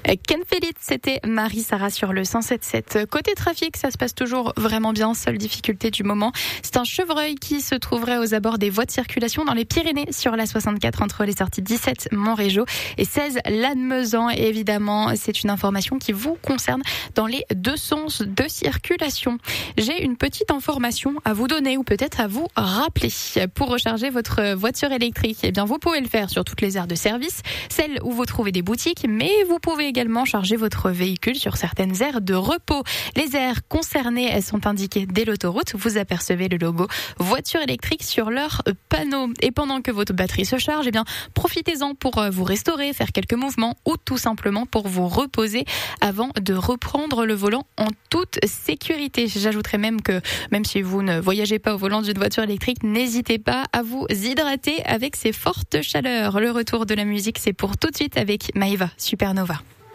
Ken Félix, c'était Marie-Sara sur le 107.7. Côté trafic, ça se passe toujours vraiment bien. Seule difficulté du moment, c'est un chevreuil qui se trouverait aux abords des voies de circulation dans les Pyrénées sur la 64 entre les sorties 17 Montrégeau et 16 Lannemezan. Et évidemment, c'est une information qui vous concerne dans les deux sens de circulation. J'ai une petite information à vous donner ou peut-être à vous rappeler. Pour recharger votre voiture électrique, eh bien, vous pouvez le faire sur toutes les aires de service, celles où vous trouvez des boutiques, mais vous pouvez également charger votre véhicule sur certaines aires de repos. Les aires concernées, elles sont indiquées dès l'autoroute. Vous apercevez le logo voiture électrique sur leur panneau. Et pendant que votre batterie se charge, eh bien, profitez-en pour vous restaurer, faire quelques mouvements ou tout simplement pour vous reposer avant de reprendre le volant en toute sécurité. J'ajouterais même que même si vous ne voyagez pas au volant d'une voiture électrique, n'hésitez pas à vous hydrater avec ces fortes chaleurs. Le retour de la musique, c'est pour tout de suite avec Maëva, Supernova.